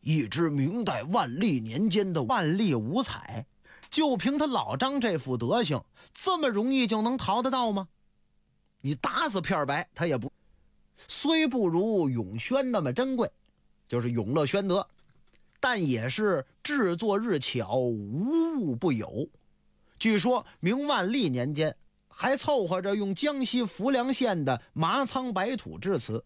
一支明代万历年间的万历五彩，就凭他老张这副德行，这么容易就能淘得到吗？你打死片白他也不，虽不如永宣那么珍贵，就是永乐宣德，但也是制作日巧，无物不有。据说明万历年间还凑合着用江西浮梁县的麻仓白土制瓷，